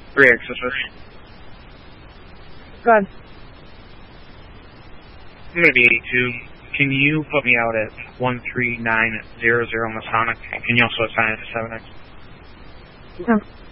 3X, sister. Go ahead. I'm going to be 82. Can you put me out at 13900 Masonic? Can you also assign it to 7X? No.